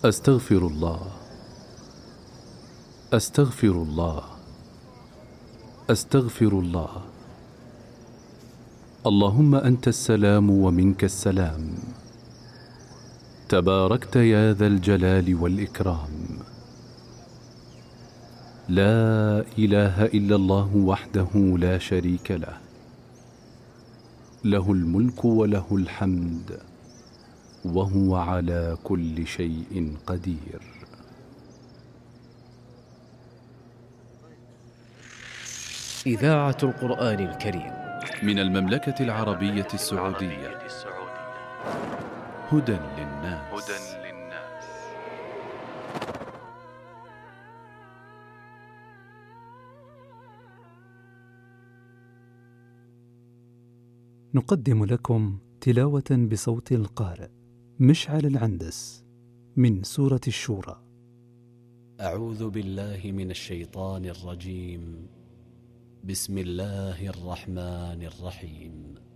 أستغفر الله، أستغفر الله، أستغفر الله. اللهم أنت السلام ومنك السلام، تباركت يا ذا الجلال والإكرام. لا إله إلا الله وحده لا شريك له، له الملك وله الحمد وهو على كل شيء قدير. إذاعة القرآن الكريم من المملكة العربية السعودية. هدى للناس. نقدم لكم تلاوة بصوت القارئ مشعل العندس من سورة الشورى. أعوذ بالله من الشيطان الرجيم. بسم الله الرحمن الرحيم.